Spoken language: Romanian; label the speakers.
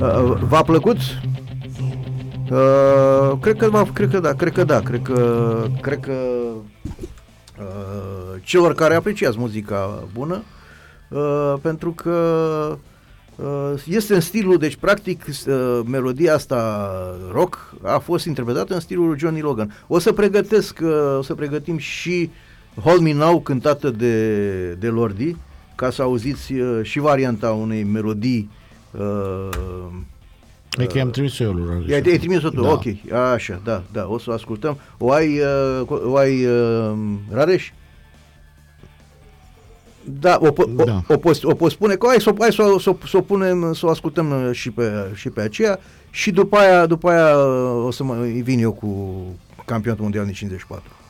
Speaker 1: V-a plăcut? Cred că da. Cred că celor care apreciază muzica bună, pentru că este în stilul, deci practic melodia asta rock a fost interpretată în stilul lui Johnny Logan. O să pregătim și Hold Me Now, cântată de Lordi, ca să auziți și varianta unei melodii.
Speaker 2: E că i-am trimis-o eu lui.
Speaker 1: Ai trimis-o tu, da. Ok, așa, da, o să o ascultăm. O ai Rareș? Da, o poți spune că hai să o punem, să o ascultăm și pe aceea și după aia o să vin eu cu campionatul mondial din 54.